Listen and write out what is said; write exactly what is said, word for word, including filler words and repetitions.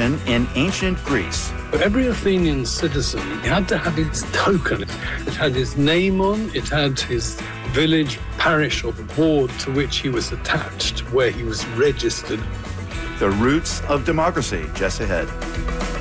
tradition in ancient Greece. Every Athenian citizen had to have his token. It had his name on, it had his village, parish, or ward to which he was attached, where he was registered. The roots of democracy, just ahead.